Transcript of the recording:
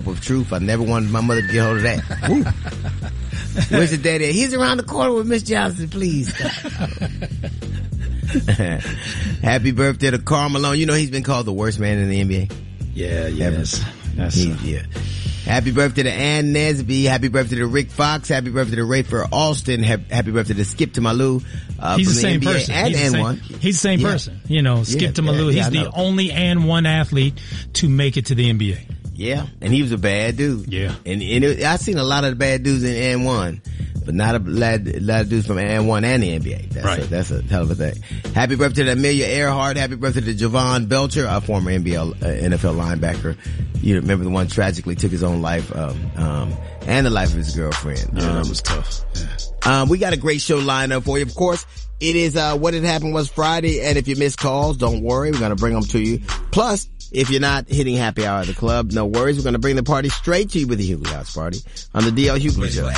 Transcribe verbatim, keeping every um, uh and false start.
of truth. I never wanted my mother to get hold of that. Woo. Where's the daddy? He's around the corner with Miss Johnson, please. Happy birthday to Karl Malone. You know he's been called the worst man in the N B A. Yeah, yes. That's, he, yeah. Happy birthday to Ann Nesby. Happy birthday to Rick Fox. Happy birthday to Rafer Alston. Happy birthday to Skip to Malou. Uh, he's from the same N B A person. And he's, N the one. same, he's the same yeah. person. You know, Skip yeah, to Malou. Yeah, he's yeah, the only and one athlete to make it to the N B A. Yeah, and he was a bad dude. Yeah. And, and it, I've seen a lot of the bad dudes in N one, but not a lot, a lot of dudes from N one and the N B A. That's right. A, that's a hell of a thing. Happy birthday to Amelia Earhart. Happy birthday to Javon Belcher, a former N B A, uh, N F L linebacker. You remember the one tragically took his own life, um, um, and the life of his girlfriend. Yeah, um, that was tough. Yeah. Um, we got a great show lined up for you. Of course, it is, uh, What Had Happened Was Friday, and if you missed calls, don't worry. We're gonna bring them to you. Plus, if you're not hitting happy hour at the club, no worries. We're going to bring the party straight to you with the Hughley House Party on the D L Hughley Show.